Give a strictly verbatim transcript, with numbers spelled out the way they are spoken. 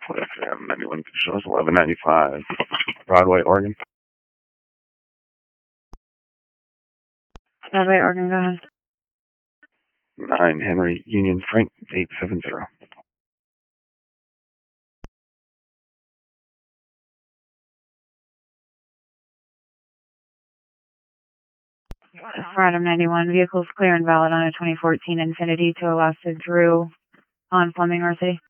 Item ninety-one shows eleven ninety-five Broadway, Oregon. Broadway, Oregon, go ahead. nine Henry Union Frank eight seven zero. For item ninety-one, vehicles clear and valid on a twenty fourteen Infiniti to Alaska Drew on Fleming, Our City.